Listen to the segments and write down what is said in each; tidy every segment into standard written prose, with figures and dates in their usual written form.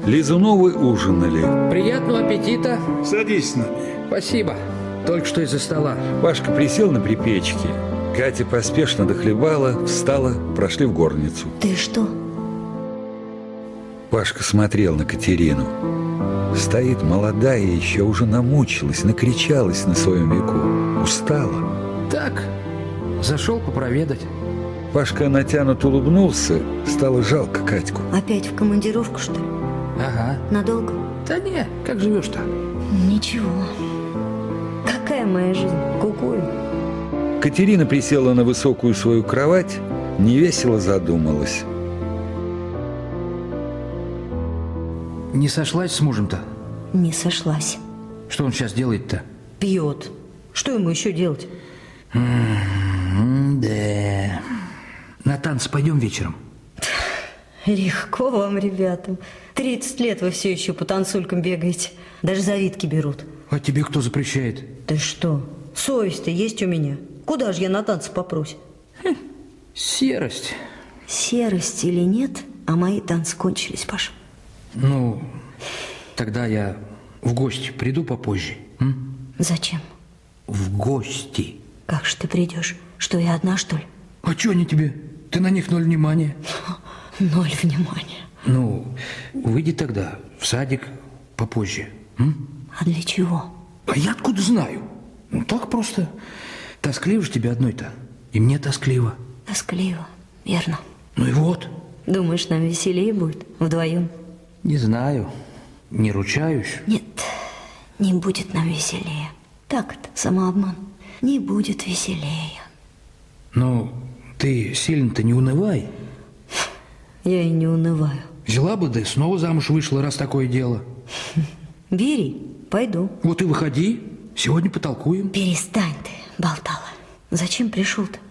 Лизуновы ужинали. Приятного аппетита. Садись с нами. Спасибо. Только что из-за стола. Пашка присел на припечке. Катя поспешно дохлебала, встала, прошли в горницу. Ты что? Пашка смотрел на Катерину. Стоит молодая еще, уже намучилась, накричалась на своем веку. Устала. Так, зашел попроведать. Пашка натянут улыбнулся, стало жалко Катьку. Опять в командировку, что ли? Ага. Надолго? Да не, как живешь-то? Ничего. Какая моя жизнь? Кукую. Катерина присела на высокую свою кровать, невесело задумалась. Не сошлась с мужем-то? Не сошлась. Что он сейчас делает-то? Пьет. Что ему еще делать? Да. На танцы пойдем вечером? Легко вам, ребятам. 30 лет вы все еще по танцулькам бегаете. Даже завидки берут. А тебе кто запрещает? Ты что? Совесть-то есть у меня. Куда же я на танцы попрусь? Серость. Серость или нет, а мои танцы кончились, Паша. Ну, тогда я в гости приду попозже. Зачем? В гости. Как же ты придешь? Что, я одна, что ли? А что они тебе? Ты на них 0 внимания. 0 внимания. Ну, выйди тогда в садик попозже. А для чего? А я откуда знаю? Ну, так просто. Тоскливо же тебе одной-то. И мне тоскливо. Тоскливо, верно. Ну и вот. Думаешь, нам веселее будет вдвоем? Не знаю. Не ручаюсь. Нет, не будет нам веселее. Так это, самообман. Не будет веселее. Ну, ты сильно-то не унывай. Я и не унываю. Взяла бы, да и снова замуж вышла, раз такое дело. Бери, пойду. Вот и выходи. Сегодня потолкуем. Перестань ты, болтала. Зачем пришел-то?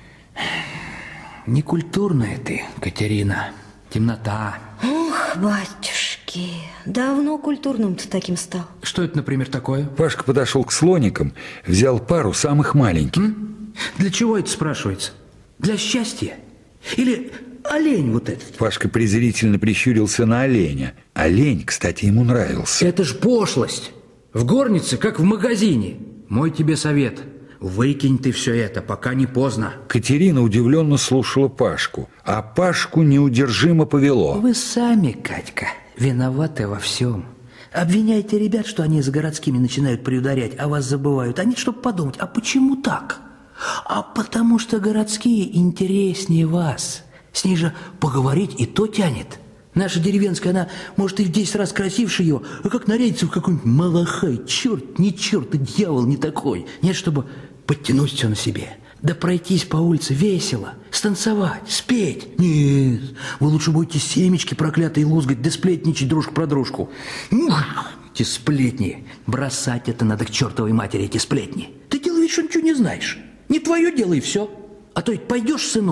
Некультурная ты, Катерина. Темнота. Ох, батюшки, давно культурным-то таким стал. Что это, например, такое? Пашка подошел к слоникам, взял пару самых маленьких. Для чего это спрашивается? Для счастья? Или олень вот этот? Пашка презрительно прищурился на оленя. Олень, кстати, ему нравился. Это ж пошлость. В горнице, как в магазине. Мой тебе совет. Выкинь ты все это, пока не поздно. Катерина удивленно слушала Пашку, а Пашку неудержимо повело. Вы сами, Катька, виноваты во всем. Обвиняйте ребят, что они за городскими начинают приударять, а вас забывают. Они, чтобы подумать, а почему так? А потому что городские интереснее вас. С ней же поговорить и то тянет. Наша деревенская, она, может, и в 10 раз красивше ее, а как нарядится в какой-нибудь малахай. Черт, не черт, и дьявол не такой. Нет, чтобы подтянуть все на себе. Да пройтись по улице весело, станцевать, спеть. Нет, вы лучше будете семечки проклятые лузгать, да сплетничать дружку про дружку. Эти сплетни. Бросать это надо к чертовой матери, эти сплетни. Ты делай вид, что ничего не знаешь. Не твое дело и все. А то ведь пойдешь, сынок,